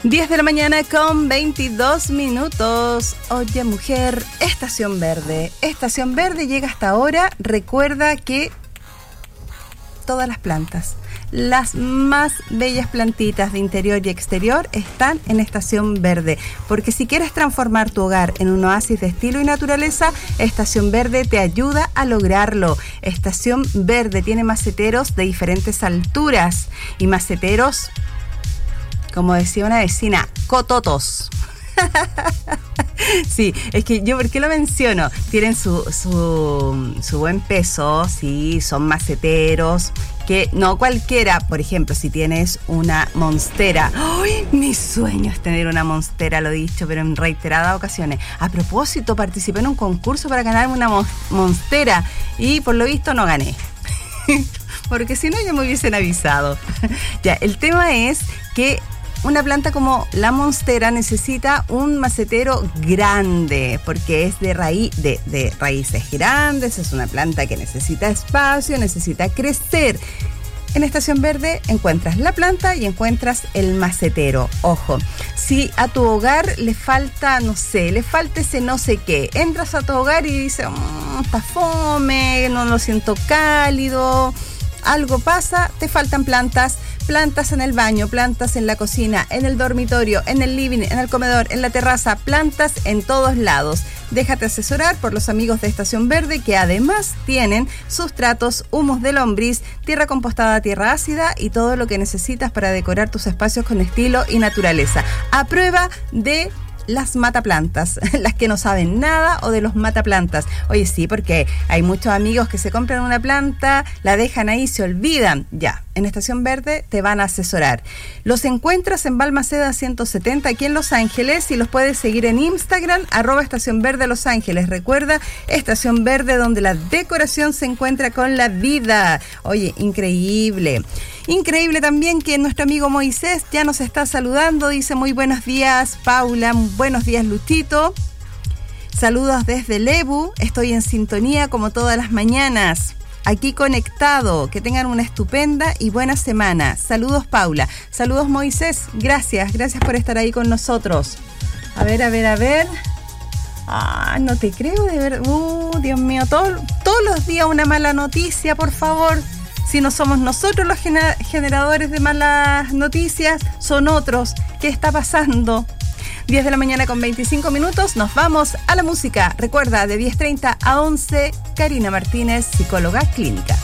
10 de la mañana con 22 minutos. Oye, mujer, Estación Verde. Estación Verde llega hasta ahora. Recuerda que todas las plantas, las más bellas plantitas de interior y exterior están en Estación Verde. Porque si quieres transformar tu hogar en un oasis de estilo y naturaleza, Estación Verde te ayuda a lograrlo. Estación Verde tiene maceteros de diferentes alturas y maceteros, como decía una vecina, cototos. Sí, es que yo, ¿por qué lo menciono? Tienen su buen peso, sí, son maceteros, que no cualquiera. Por ejemplo, si tienes una monstera. ¡Ay! Mi sueño es tener una monstera, lo he dicho, pero en reiteradas ocasiones. A propósito, participé en un concurso para ganarme una monstera y por lo visto no gané. Porque si no, ya me hubiesen avisado. Ya, el tema es que una planta como la monstera necesita un macetero grande porque es de raíces grandes, es una planta que necesita espacio, necesita crecer. En Estación Verde encuentras la planta y encuentras el macetero. Ojo, si a tu hogar le falta, no sé, le falta ese no sé qué, entras a tu hogar y dices, está fome, no lo siento cálido, algo pasa, te faltan plantas en el baño, plantas en la cocina, en el dormitorio, en el living, en el comedor, en la terraza, plantas en todos lados. Déjate asesorar por los amigos de Estación Verde, que además tienen sustratos, humus de lombriz, tierra compostada, tierra ácida y todo lo que necesitas para decorar tus espacios con estilo y naturaleza. A prueba de las mataplantas, las que no saben nada, o de los mataplantas. Oye, sí, porque hay muchos amigos que se compran una planta, la dejan ahí, se olvidan. Ya, en Estación Verde te van a asesorar. Los encuentras en Balmaceda 170 aquí en Los Ángeles y los puedes seguir en Instagram, @Estación Verde Los Ángeles. Recuerda, Estación Verde, donde la decoración se encuentra con la vida. Oye, increíble. Increíble también que nuestro amigo Moisés ya nos está saludando. Dice: muy buenos días, Paula. Buenos días, Luchito. Saludos desde Lebu. Estoy en sintonía como todas las mañanas. Aquí conectado. Que tengan una estupenda y buena semana. Saludos, Paula. Saludos, Moisés. Gracias por estar ahí con nosotros. A ver. Ah, no te creo, de verdad. Dios mío, todos los días una mala noticia, por favor. Si no somos nosotros los generadores de malas noticias, son otros. ¿Qué está pasando? 10 de la mañana con 25 minutos, nos vamos a la música. Recuerda, de 10:30 a 11, Karina Martínez, psicóloga clínica.